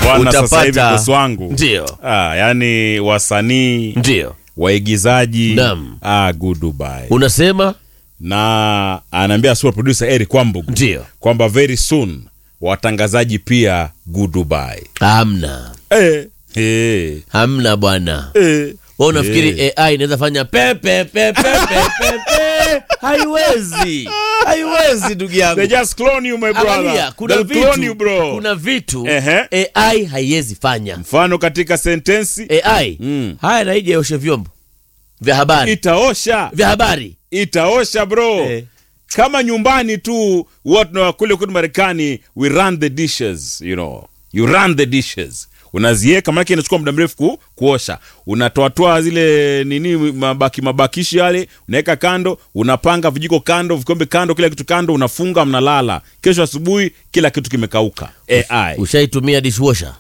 Bwana sasa hivi boss wangu. Ndio. Yani wasanii. Ndio. Waigizaji. Good Dubai. Unasema? Na anaambia super producer Eric Kwambugu. Ndio. Kwamba very soon watangazaji pia Good Dubai. Hamna. Hamna bwana. Wewe unafikiri AI inaweza fanya pepe. Haiwezi ndugu yangu. They just clone you my brother. Kuna vitu AI haiwezi fanya. Mfano katika sentensi AI. Haya na ije oshe vyombo vya habari. Itaosha. Vya habari. Itaosha bro. Kama nyumbani tu watu kule Marekani we run the dishes, you know. You run the dishes. Unazieka maana inachukua muda mrefu kuosha. Unatoa zile mabakishi yale, unaweka kando, unapanga vijiko kando, vikombe kando, kila kitu kando, unafunga, mnalala. Kesho asubuhi kila kitu kimekauka. AI. Ushaitumia dishwasher?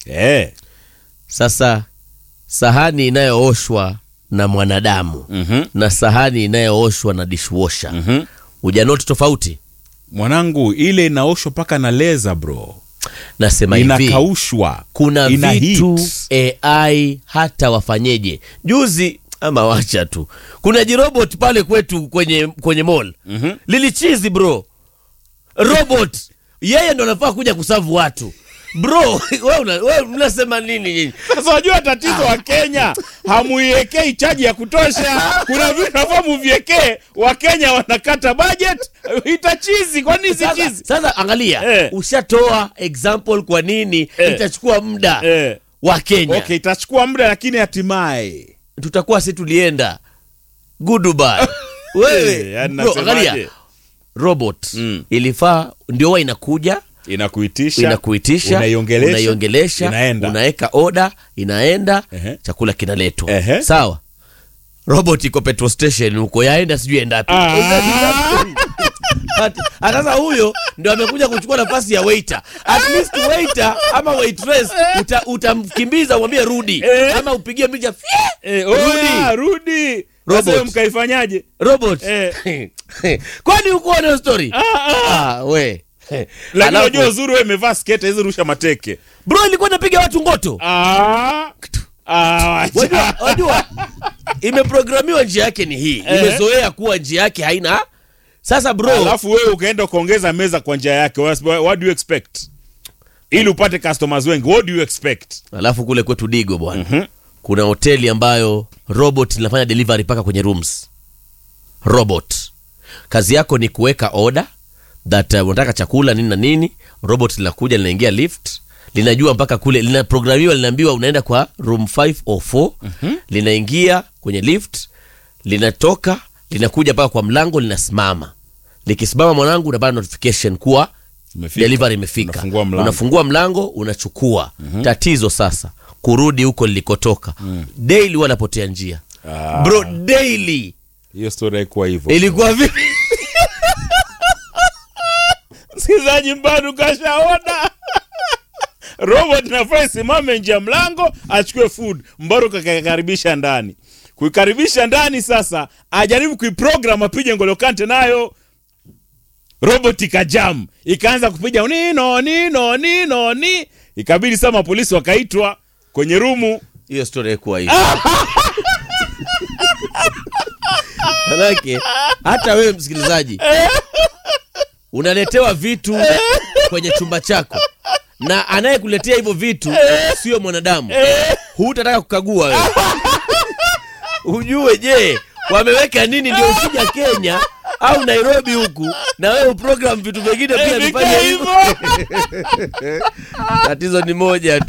Sasa sahani inayooshwa na mwanadamu na sahani inayooshwa na dishwasher. Ujanoti tofauti? Mwanangu, ile inaoshwa paka na laser bro. Nasema hivi, inakaushwa. Kuna vitu AI hata wafanyeje. Juzi ama wacha tu, kuna jirobot pale kwetu kwenye mall. Lilichizi bro. Robot yeye ndo anafaa kuja kusavu watu. Bro, wewe unasema nini nyinyi? Sasa unajua tatizo wa Kenya, hamuiwekei chaji ya kutosha. Kuna vitu nafaa muviekee, wa Kenya wanakata budget, itachizi. Kwa nini si chizi? Sasa angalia, ushatoa example kwa nini itachukua muda wa Kenya. Okay, itachukua muda lakini hatimaye tutakuwa sisi tulienda Good Dubai. Wewe bro, angalia. Robot ilifaa ndio inakuja, inakuitisha, unaiongelesha, unaweka order, inaenda, chakula kinaletwa. Sawa? Robot iko petrol station huko, yaenda sijui enda wapi. Sasa huyo ndio amekuja kuchukua nafasi ya waiter. At least waiter ama waitress utamkimbiza umwambie rudi, ama upigie mija rudi. Sasa mkaifanyaje? Robot. Kwani uko na story? We. Lakini unajua uzuri wewe umevaa skate hizo rusha mateke. Bro, ilikuwa inapiga watu ngoto. Wajua imeprogramiwa njia yake ni hii. Imezoea kuwa njia yake haina. Sasa bro, alafu wewe ukaenda kuongeza meza kwa njia yake. What do you expect? Ili upate customers wengi, what do you expect? Alafu kule kwetu Digo bwana. Kuna hoteli ambayo robot inafanya delivery paka kwenye rooms. Robot. Kazi yako ni kuweka order that unataka chakula nini na nini. Robot linakuja, linaingia lift, linajua mpaka kule, linaprogramiwa, linaambiwa unaenda kwa room 5 or 4. Linaingia kwenye lift, linatoka, linakuja mpaka kwa mlango, linasimama. Likisimama mwanangu, unapata notification kuwa delivery imefika. Unafungua mlango, unachukua. Tatizo sasa kurudi huko lilikotoka. Daily wanapotea njia. Bro, daily. Hiyo story haikuwa hivyo. Ilikuwa vipi? Msikizaji mbadu kashaona. Robot nafaa simame nje ya mlango, achukue food. Mbaro kakaribisha ndani. Kuikaribisha ndani sasa, ajaribu kuiprogram apige Ngolo Kante nayo. Robot ikajam. Ikaanza kupiga nino. Ikabidi sama polisi wakaitwa kwenye rumu. Hiyo story haikuwa hivyo. Manake hata wewe msikilizaji unaletewa vitu kwenye chumba chako na anayekuletea hivyo vitu sio mwanadamu. Hutataka kukagua wewe. Ujue je, wameweka nini ndio usija Kenya au Nairobi huku na wewe program vitu vingine pia vifanye hivyo. Tatizo ni moja tu.